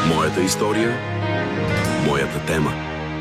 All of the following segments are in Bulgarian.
Моята история, моята тема.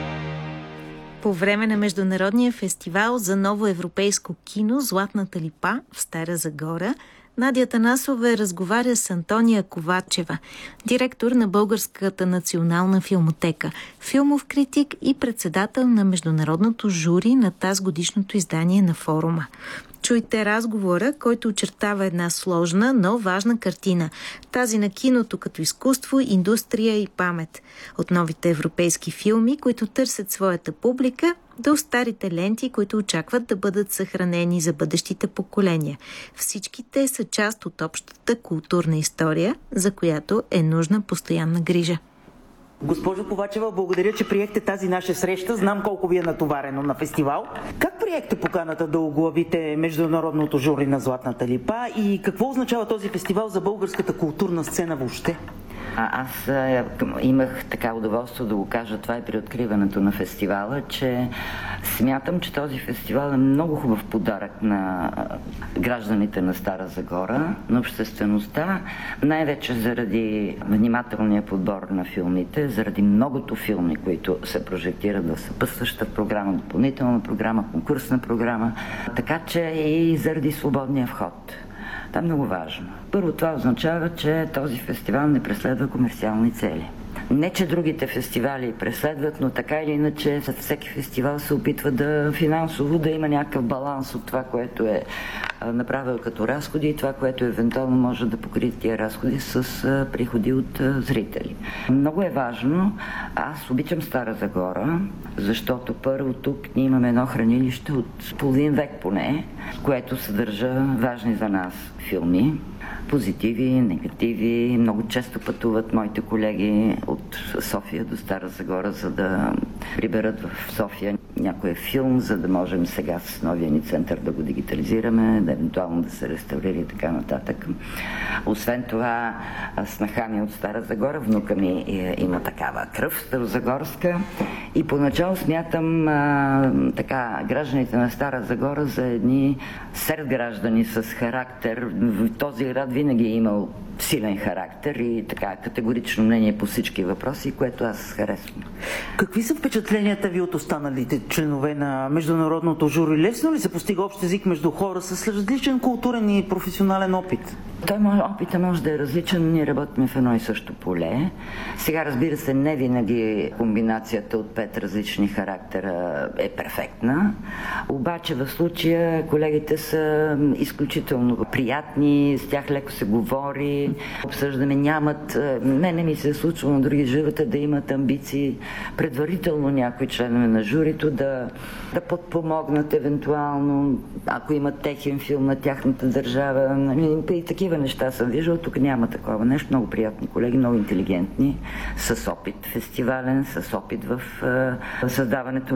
По време на Международния фестивал за ново европейско кино «Златната липа» в Стара Загора, Надя Танасова разговаря с Антония Ковачева, директор на Българската национална филмотека, филмов критик и председател на международното жури на тазгодишното издание на форума. Чуйте разговора, който очертава една сложна, но важна картина. Тази на киното като изкуство, индустрия и памет. От новите европейски филми, които търсят своята публика, до старите ленти, които очакват да бъдат съхранени за бъдещите поколения. Всички те са част от общата културна история, за която е нужна постоянна грижа. Госпожо Ковачева, благодаря, че приехте тази наша среща. Знам колко ви е натоварено на фестивал. Как приехте поканата да оглавите международното жури на Златната липа и какво означава този фестивал за българската културна сцена въобще? Аз имах така удоволствие да го кажа това и при откриването на фестивала, че смятам, че този фестивал е много хубав подарък на гражданите на Стара Загора, на обществеността, най-вече заради внимателния подбор на филмите, заради многото филми, които се прожектират в съпътстваща програма, допълнителна програма, конкурсна програма, така че и заради свободния вход. Това е много важно. Първо, това означава, че този фестивал не преследва комерциални цели. Не, че другите фестивали преследват, но така или иначе всеки фестивал се опитва да финансово да има някакъв баланс от това, което е направил като разходи и това, което евентуално може да покрие тия разходи с приходи от зрители. Много е важно. Аз обичам Стара Загора, защото първо тук ние имаме едно хранилище от половин век поне, което съдържа важни за нас филми. Позитиви, негативи. Много често пътуват моите колеги от София до Стара Загора, за да приберат в София някой филм, за да можем сега с новия ни център да го дигитализираме, да евентуално да се реставрира и така нататък. Освен това, снаха ми от Стара Загора, внука ми има такава кръв старозагорска и поначало смятам гражданите на Стара Загора за едни сред граждани с характер. Този град винаги е имал силен характер и така категорично мнение по всички въпроси, което аз харесвам. Какви са впечатленията ви от останалите членове на международното жури? Лесно ли се постига общ език между хора с различен културен и професионален опит? Опитът може да е различен, ние работим в едно и също поле. Сега, разбира се, не винаги комбинацията от 5 различни характера е перфектна, обаче в случая колегите са изключително приятни, с тях леко се говори, обсъждаме, не ми се е случвало на други журите да имат амбиции предварително някои членове на журито да подпомогнат евентуално, ако имат техен филм на тяхната държава, и такива неща съм виждал. Тук няма такова нещо. Много приятни колеги, много интелигентни, с опит фестивален, с опит в създаването